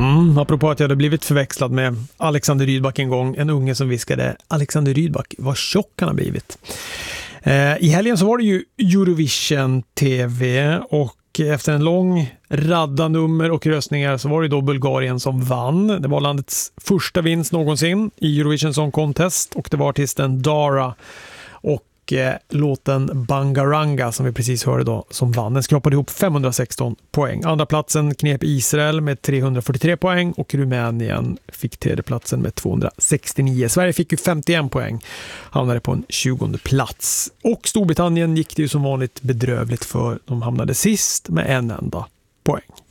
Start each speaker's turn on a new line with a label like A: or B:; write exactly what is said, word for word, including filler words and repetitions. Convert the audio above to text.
A: Mm, apropå att jag hade blivit förväxlad med Alexander Rydback en gång. En unge som viskade, Alexander Rydback, vad tjock han har blivit. Eh, I helgen så var det ju Eurovision T V och efter en lång radda nummer och röstningar så var det då Bulgarien som vann. Det var landets första vinst någonsin i Eurovision Song Contest och det var artisten Dara och eh, låten Bangaranga som vi precis hörde då som vann. Den skrapade ihop femhundrasexton poäng. Andra platsen knep Israel med trehundrafyrtiotre poäng och Rumänien fick tredje platsen med tvåhundrasextionio. Sverige fick ju femtioen poäng, hamnade på en tjugonde plats. Och Storbritannien gick det ju som vanligt bedrövligt för. De hamnade sist med en enda poäng.